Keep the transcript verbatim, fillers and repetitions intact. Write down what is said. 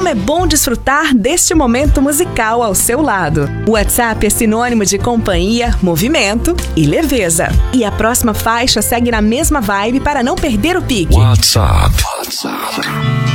como é bom desfrutar deste momento musical ao seu lado. O WhatsApp é sinônimo de companhia, movimento e leveza. E a próxima faixa segue na mesma vibe para não perder o pique. WhatsApp. WhatsApp.